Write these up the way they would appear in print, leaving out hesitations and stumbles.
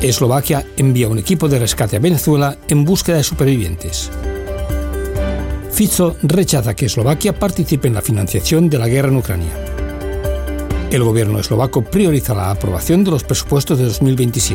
Eslovaquia envía un equipo de rescate a Venezuela en búsqueda de supervivientes. Fico rechaza que Eslovaquia participe en la financiación de la guerra en Ucrania. El gobierno eslovaco prioriza la aprobación de los presupuestos de 2027.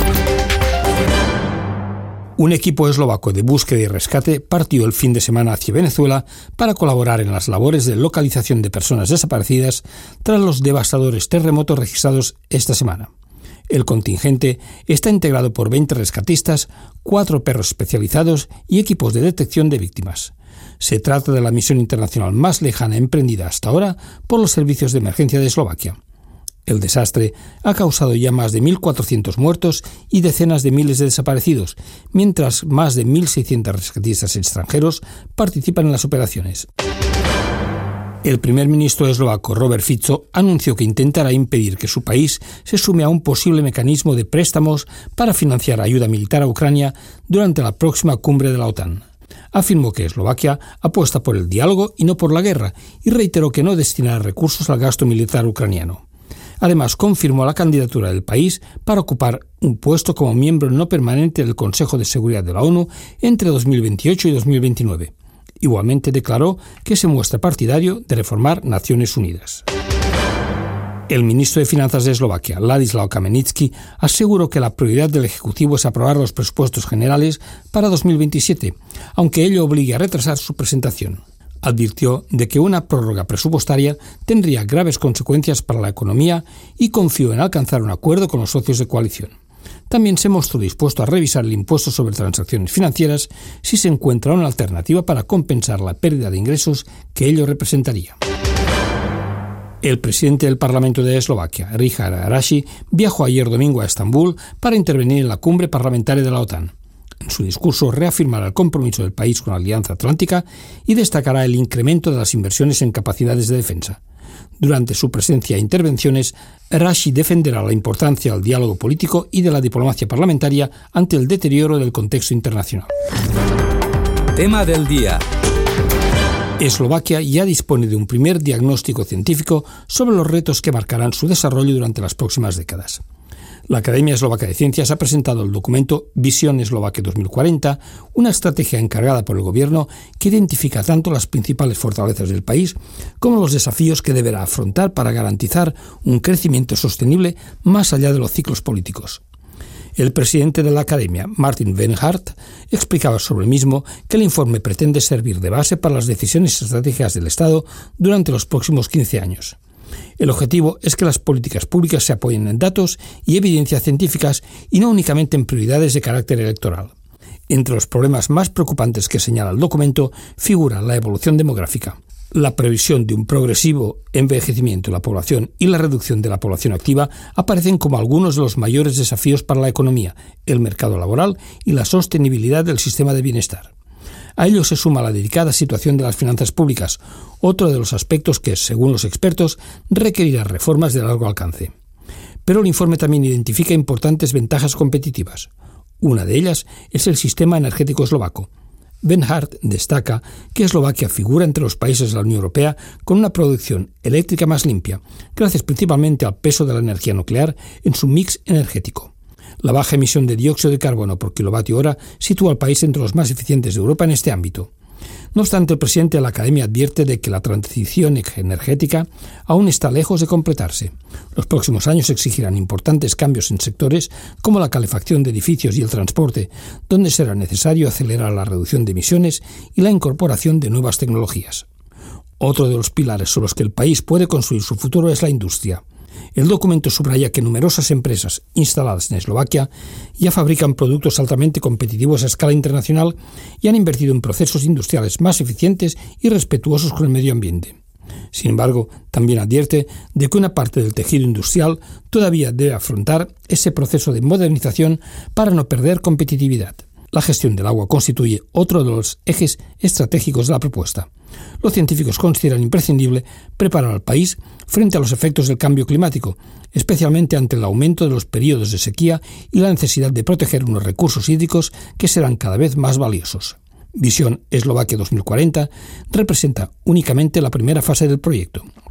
Un equipo eslovaco de búsqueda y rescate partió el fin de semana hacia Venezuela para colaborar en las labores de localización de personas desaparecidas tras los devastadores terremotos registrados esta semana. El contingente está integrado por 20 rescatistas, 4 perros especializados y equipos de detección de víctimas. Se trata de la misión internacional más lejana emprendida hasta ahora por los servicios de emergencia de Eslovaquia. El desastre ha causado ya más de 1.400 muertos y decenas de miles de desaparecidos, mientras más de 1.600 rescatistas extranjeros participan en las operaciones. El primer ministro eslovaco Robert Fico anunció que intentará impedir que su país se sume a un posible mecanismo de préstamos para financiar ayuda militar a Ucrania durante la próxima cumbre de la OTAN. Afirmó que Eslovaquia apuesta por el diálogo y no por la guerra y reiteró que no destinará recursos al gasto militar ucraniano. Además, confirmó la candidatura del país para ocupar un puesto como miembro no permanente del Consejo de Seguridad de la ONU entre 2028 y 2029. Igualmente declaró que se muestra partidario de reformar Naciones Unidas. El ministro de Finanzas de Eslovaquia, Ladislav Kamenický, aseguró que la prioridad del Ejecutivo es aprobar los presupuestos generales para 2027, aunque ello obligue a retrasar su presentación. Advirtió de que una prórroga presupuestaria tendría graves consecuencias para la economía y confió en alcanzar un acuerdo con los socios de coalición. También se mostró dispuesto a revisar el impuesto sobre transacciones financieras si se encuentra una alternativa para compensar la pérdida de ingresos que ello representaría. El presidente del Parlamento de Eslovaquia, Richard Raši, viajó ayer domingo a Estambul para intervenir en la cumbre parlamentaria de la OTAN. En su discurso reafirmará el compromiso del país con la Alianza Atlántica y destacará el incremento de las inversiones en capacidades de defensa. Durante su presencia e intervenciones, Raši defenderá la importancia del diálogo político y de la diplomacia parlamentaria ante el deterioro del contexto internacional. Tema del día. Eslovaquia ya dispone de un primer diagnóstico científico sobre los retos que marcarán su desarrollo durante las próximas décadas. La Academia Eslovaca de Ciencias ha presentado el documento Visión Eslovaquia 2040, una estrategia encargada por el gobierno que identifica tanto las principales fortalezas del país como los desafíos que deberá afrontar para garantizar un crecimiento sostenible más allá de los ciclos políticos. El presidente de la Academia, Martin Wenhardt, explicaba sobre el mismo que el informe pretende servir de base para las decisiones estratégicas del Estado durante los próximos 15 años. El objetivo es que las políticas públicas se apoyen en datos y evidencias científicas y no únicamente en prioridades de carácter electoral. Entre los problemas más preocupantes que señala el documento figura la evolución demográfica. La previsión de un progresivo envejecimiento de la población y la reducción de la población activa aparecen como algunos de los mayores desafíos para la economía, el mercado laboral y la sostenibilidad del sistema de bienestar. A ello se suma la delicada situación de las finanzas públicas, otro de los aspectos que, según los expertos, requerirá reformas de largo alcance. Pero el informe también identifica importantes ventajas competitivas. Una de ellas es el sistema energético eslovaco. Wenhardt destaca que Eslovaquia figura entre los países de la Unión Europea con una producción eléctrica más limpia, gracias principalmente al peso de la energía nuclear en su mix energético. La baja emisión de dióxido de carbono por kilovatio hora sitúa al país entre los más eficientes de Europa en este ámbito. No obstante, el presidente de la Academia advierte de que la transición energética aún está lejos de completarse. Los próximos años exigirán importantes cambios en sectores como la calefacción de edificios y el transporte, donde será necesario acelerar la reducción de emisiones y la incorporación de nuevas tecnologías. Otro de los pilares sobre los que el país puede construir su futuro es la industria. El documento subraya que numerosas empresas instaladas en Eslovaquia ya fabrican productos altamente competitivos a escala internacional y han invertido en procesos industriales más eficientes y respetuosos con el medio ambiente. Sin embargo, también advierte de que una parte del tejido industrial todavía debe afrontar ese proceso de modernización para no perder competitividad. La gestión del agua constituye otro de los ejes estratégicos de la propuesta. Los científicos consideran imprescindible preparar al país frente a los efectos del cambio climático, especialmente ante el aumento de los periodos de sequía y la necesidad de proteger unos recursos hídricos que serán cada vez más valiosos. Visión Eslovaquia 2040 representa únicamente la primera fase del proyecto.